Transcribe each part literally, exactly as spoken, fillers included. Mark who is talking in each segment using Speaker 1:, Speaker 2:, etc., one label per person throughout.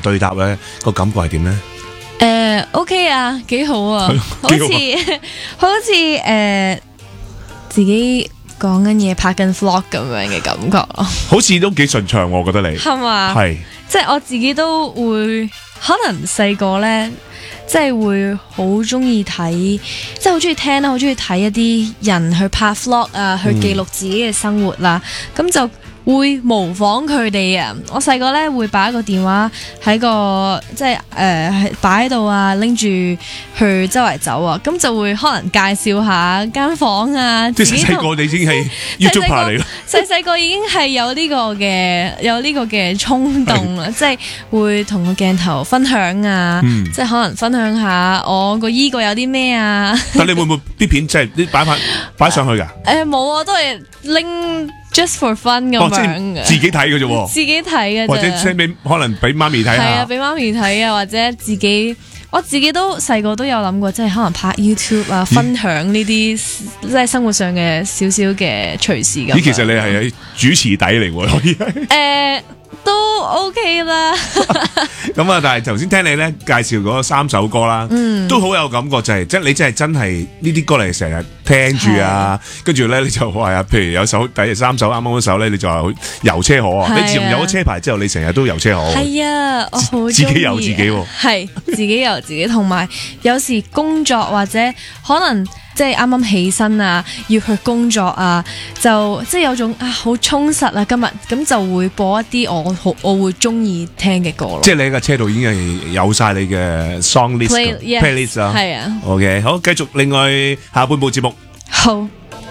Speaker 1: 對答咧，個感覺係點咧？
Speaker 2: 誒，OK 啊，幾好啊，好似好似誒自己講緊嘢拍緊 vlog 咁樣嘅感覺咯。
Speaker 1: 好似都幾順暢，我覺得你
Speaker 2: 係嘛？
Speaker 1: 係，
Speaker 2: 即係我自己都會可能細個咧，即係會好中意睇，即係好中意聽啦，好中意睇一啲人去拍 vlog 啊，去記錄自己嘅生活啦，咁、就會模仿佢哋啊！我細個咧會擺個電話喺個即係誒擺喺度啊，拎住去周圍走啊，咁就會可能介紹下間房啊。
Speaker 1: 即係細細個你已經係 YouTuber 嚟咯。
Speaker 2: 細細個已經係有呢個嘅有呢個嘅衝動啦，即係會同個鏡頭分享啊，
Speaker 1: 嗯、
Speaker 2: 即係可能分享下我個衣櫃有啲咩啊。
Speaker 1: 但你會唔會啲片即係啲擺翻擺上去㗎？
Speaker 2: 誒冇啊，都係拎 just for fun 咁樣嘅，
Speaker 1: 自己睇嘅啫喎，
Speaker 2: 自己睇嘅，
Speaker 1: 或者 send 俾可能俾媽咪睇下，
Speaker 2: 係啊，俾媽咪睇啊，或者自己，我自己都細個都有諗過，即係可能拍 YouTube 啊，分享呢啲即係生活上嘅少少嘅趣事咁。
Speaker 1: 咦，其實你係主持底嚟喎，可以
Speaker 2: 誒都 OK 啦。
Speaker 1: 咁啊，但係頭先聽你咧介紹嗰三首歌啦，嗯、都好有感覺，就係即係你真係真係呢啲歌嚟成日聽住啊，跟住咧你就話啊，譬如有首第三首啱啱嗰首咧，你就話遊車河啊，你自從有咗車牌之後，你成日都遊車河。係
Speaker 2: 啊，我好
Speaker 1: 自己遊自己喎，
Speaker 2: 係自己遊自己，同埋有，有時工作或者可能。即係啱啱起身啊，要去工作啊，就即係有種啊好充實啊今日，咁就會播一啲我好我會中意聽嘅歌咯。
Speaker 1: 即係你喺架車度已經係有晒你嘅 song list
Speaker 2: Play, yes,
Speaker 1: playlist 啊。
Speaker 2: 係啊。
Speaker 1: OK， 好，繼續另外下半部節目。
Speaker 2: 好。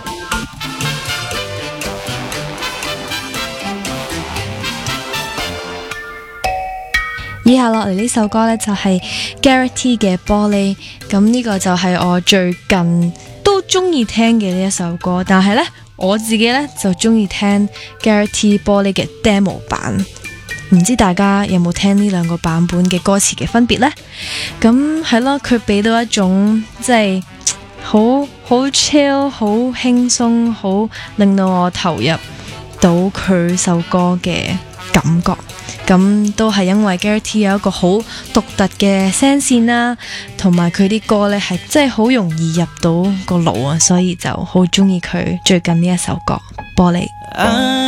Speaker 2: 以下落嚟呢首歌呢，就係 Gareth T 嘅玻璃，咁呢個就係我最近都中意聽嘅呢一首歌，但係呢，我自己呢，就中意聽 Gareth T 玻璃嘅 demo 版，唔知大家有冇聽呢兩個版本嘅歌詞嘅分別呢？咁係咯，佢俾到一種即係好好 chill、好輕鬆、好令到我投入到佢首歌嘅感覺。咁都係因為 Gareth T 有一個好獨特嘅聲線啦，同埋佢啲歌呢係真係好容易入到個腦啊，所以就好中意佢最近呢一首歌《玻璃》。